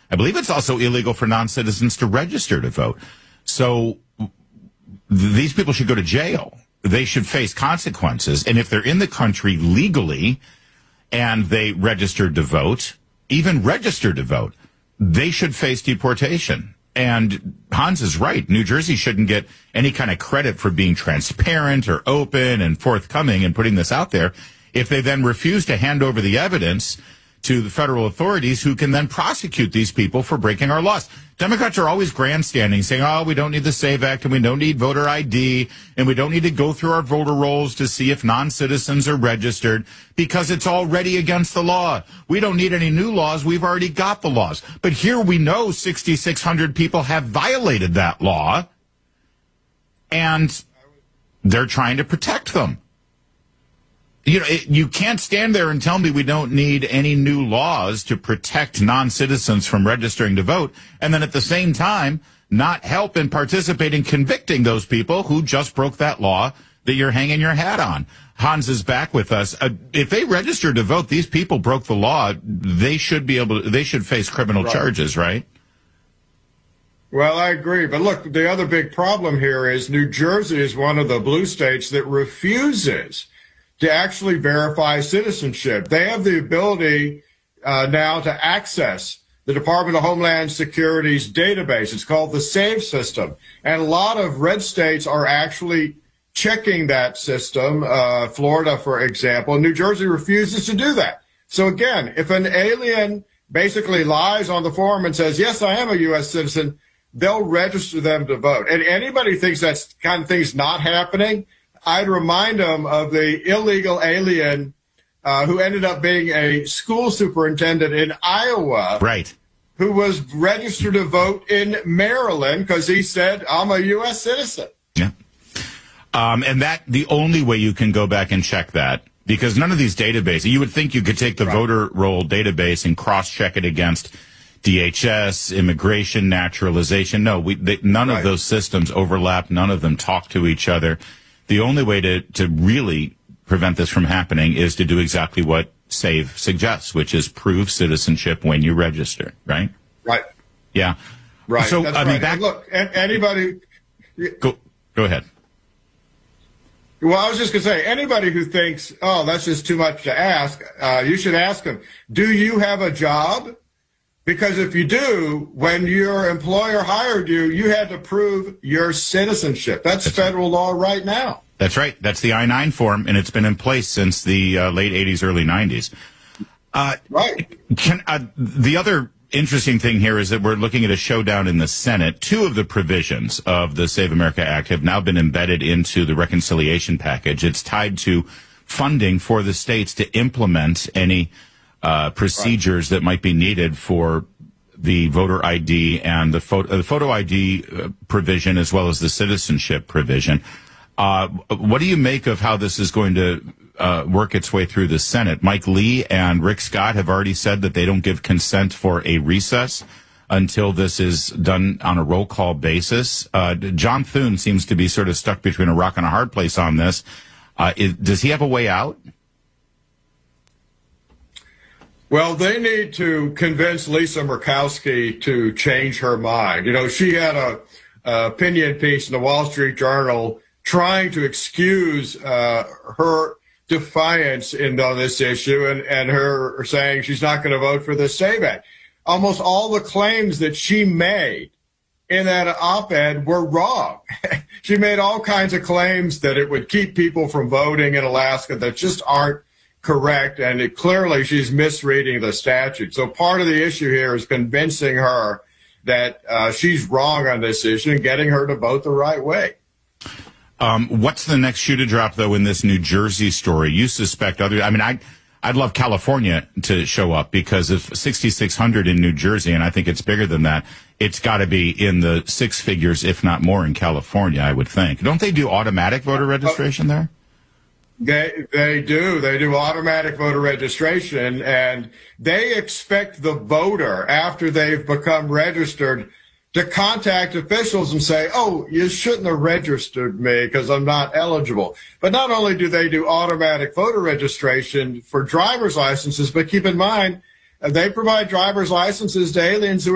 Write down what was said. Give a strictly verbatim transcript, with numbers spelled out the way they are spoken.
I believe it's also illegal for non-citizens to register to vote. So th- these people should go to jail. They should face consequences. And if they're in the country legally and they registered to vote, even registered to vote, they should face deportation. And Hans is right. New Jersey shouldn't get any kind of credit for being transparent or open and forthcoming and putting this out there if they then refuse to hand over the evidence to the federal authorities who can then prosecute these people for breaking our laws. Democrats are always grandstanding, saying, oh, we don't need the SAVE Act and we don't need voter I D and we don't need to go through our voter rolls to see if non-citizens are registered because it's already against the law. We don't need any new laws. We've already got the laws. But here we know sixty-six hundred people have violated that law and they're trying to protect them. You know, it, you can't stand there and tell me we don't need any new laws to protect non-citizens from registering to vote, and then at the same time not help and participate in convicting those people who just broke that law that you're hanging your hat on. Hans is back with us. Uh, if they registered to vote, these people broke the law. They should be able to, they should face criminal right. charges, right? Well, I agree. But look, the other big problem here is New Jersey is one of the blue states that refuses to actually verify citizenship. They have the ability uh, now to access the Department of Homeland Security's database. It's called the SAVE system. And a lot of red states are actually checking that system. Uh, Florida, for example. New Jersey refuses to do that. So again, if an alien basically lies on the form and says, yes, I am a U S citizen, they'll register them to vote. And anybody thinks that's kind of thing's not happening, I'd remind them of the illegal alien uh, who ended up being a school superintendent in Iowa. Right. Who was registered to vote in Maryland because he said, I'm a U S citizen. Yeah. Um, and that the only way you can go back and check that, because none of these databases, you would think you could take the right. voter roll database and cross-check it against D H S, immigration, naturalization. No, we, they, none right. of those systems overlap. None of them talk to each other. The only way to, to really prevent this from happening is to do exactly what SAVE suggests, which is prove citizenship when you register, right? Right. Yeah. Right. So, That's I right. mean, back... Look, anybody... Go, go ahead. Well, I was just going to say, anybody who thinks, oh, that's just too much to ask, uh, you should ask them, do you have a job? Because if you do, when your employer hired you, you had to prove your citizenship. That's, That's federal law right now. That's right. That's the I nine form, and it's been in place since the uh, late eighties, early nineties. Uh, right. Can, uh, the other interesting thing here is that we're looking at a showdown in the Senate. Two of the provisions of the Save America Act have now been embedded into the reconciliation package. It's tied to funding for the states to implement any Uh, procedures right. that might be needed for the voter I D and the photo, uh, the photo I D uh, provision as well as the citizenship provision. Uh, what do you make of how this is going to uh, work its way through the Senate? Mike Lee and Rick Scott have already said that they don't give consent for a recess until this is done on a roll call basis. Uh, John Thune seems to be sort of stuck between a rock and a hard place on this. Uh, is, does he have a way out? Well, they need to convince Lisa Murkowski to change her mind. You know, she had a, a opinion piece in the Wall Street Journal trying to excuse uh, her defiance in on this issue and, and her saying she's not going to vote for the SAVE Act. Almost all the claims that she made in that op-ed were wrong. She made all kinds of claims that it would keep people from voting in Alaska that just aren't correct, and it, clearly she's misreading the statute. So part of the issue here is convincing her that uh, she's wrong on this issue and getting her to vote the right way. Um, what's the next shoe to drop, though, in this New Jersey story? You suspect other... I mean, I, I'd love California to show up because if sixty-six hundred in New Jersey, and I think it's bigger than that, it's got to be in the six figures, if not more, in California, I would think. Don't they do automatic voter registration there? They they do. They do automatic voter registration, and they expect the voter, after they've become registered, to contact officials and say, oh, you shouldn't have registered me because I'm not eligible. But not only do they do automatic voter registration for driver's licenses, but keep in mind, they provide driver's licenses to aliens who